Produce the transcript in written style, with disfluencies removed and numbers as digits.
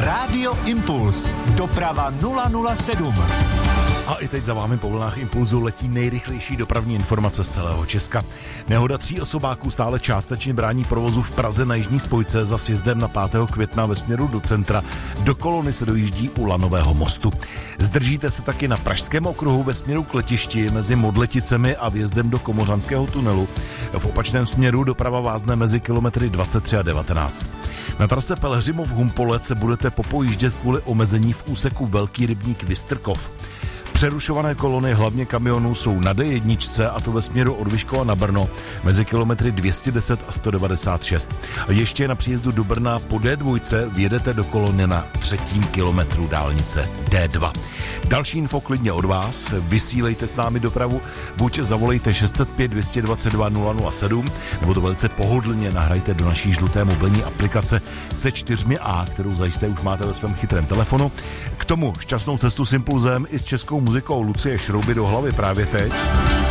Rádio Impuls. Doprava 007. A i teď za vámi po vlnách Impulzu letí nejrychlejší dopravní informace z celého Česka. Nehoda 3 osobáků stále částečně brání provozu v Praze na jižní spojce za sjezdem na 5. května ve směru do centra. Do kolony se dojíždí u Lanového mostu. Zdržíte se taky na Pražském okruhu ve směru k letišti mezi Modleticemi a vjezdem do Komořanského tunelu. V opačném směru doprava vázne mezi kilometry 23 a 19. Na trase Pelhřimov-Humpolec se budete popojíždět kvůli omezení v úseku Velký rybník Vystrkov. Přerušované kolony hlavně kamionů jsou na D1, a to ve směru od Vyškova na Brno, mezi kilometry 210 a 196. A ještě na příjezdu do Brna po D2 vjedete do kolony na 3. kilometru dálnice D2. Další info klidně od vás, vysílejte s námi dopravu, buď zavolejte 605 222 007, nebo to velice pohodlně nahrajte do naší žluté mobilní aplikace se 4A, kterou zajisté už máte ve svém chytrém telefonu. K tomu šťastnou cestu s Impulzem i s českou muzikou Lucie Šrouby do hlavy právě teď.